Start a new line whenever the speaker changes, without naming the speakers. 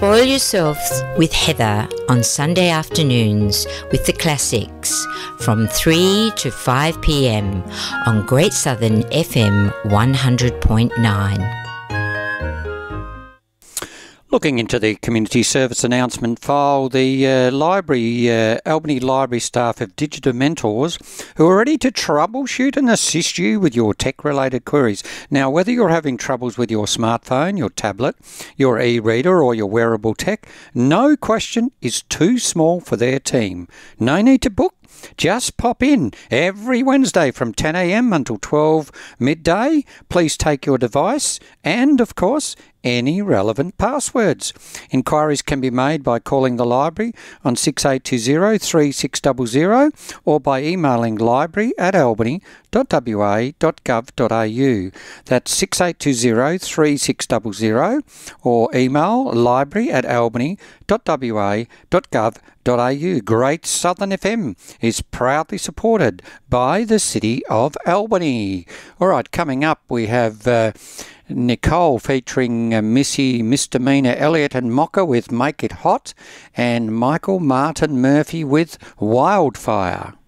Spoil yourselves with Heather on Sunday afternoons with the classics from 3 to 5 p.m. on Great Southern FM 100.9.
Looking into the community service announcement file, the Albany Library staff have digital mentors who are ready to troubleshoot and assist you with your tech-related queries. Now, whether you're having troubles with your smartphone, your tablet, your e-reader or your wearable tech, no question is too small for their team. No need to book. Just pop in every Wednesday from 10 a.m. until 12 midday. Please take your device and, of course, any relevant passwords. Inquiries can be made by calling the library on 6820-3600 or by emailing library@albany.wa.gov.au. That's 6820-3600 or email library@albany.wa.gov.au. Great Southern FM is proudly supported by the City of Albany. All right, coming up we have Nicole featuring Missy, Misdemeanor, Elliot and Mocha with Make It Hot, and Michael Martin Murphy with Wildfire.